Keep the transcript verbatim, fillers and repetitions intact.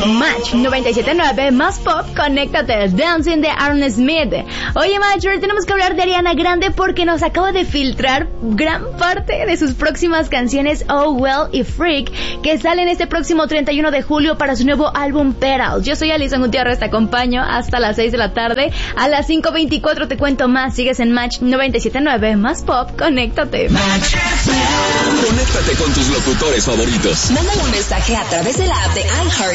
Match noventa y siete punto nueve más pop, conéctate, Dancing de Aaron Smith. Oye, Matcher, tenemos que hablar de Ariana Grande porque nos acaba de filtrar gran parte de sus próximas canciones Oh Well y Freak, que salen este próximo treinta y uno de julio para su nuevo álbum Petals. Yo soy Alison Gutiérrez, te acompaño hasta las seis de la tarde. A las cinco veinticuatro te cuento más. Sigues en Match noventa y siete punto nueve más pop, conéctate. Match. Conéctate con tus locutores favoritos. Mándale un mensaje a través de la app de iHeart